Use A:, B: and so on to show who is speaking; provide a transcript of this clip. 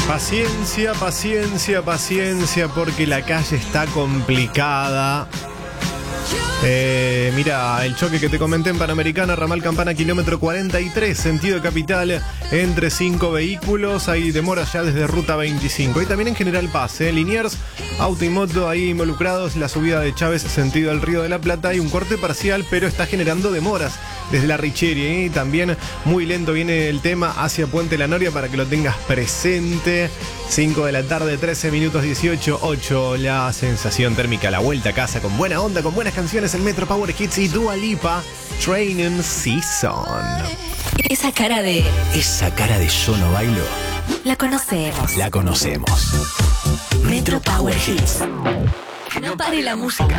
A: Paciencia, paciencia, paciencia, porque la calle está complicada. Mira, el choque que te comenté en Panamericana, ramal Campana, kilómetro 43, sentido capital, entre 5 vehículos. Hay demora ya desde ruta 25. Y también en General Paz, Liniers, auto y moto ahí involucrados. La subida de Chávez, sentido al Río de la Plata. Hay un corte parcial, pero está generando demoras desde la Richieri. Y también muy lento viene el tema hacia Puente La Noria para que lo tengas presente. 5 de la tarde, 13 minutos 18, 8. La sensación térmica, la vuelta a casa con buena onda, con buenas canciones, el Metro Power Hits y Dua Lipa, Training Season.
B: Esa cara de yo no bailo. La conocemos.
C: La conocemos.
B: Metro Power Hits. Que no pare la música.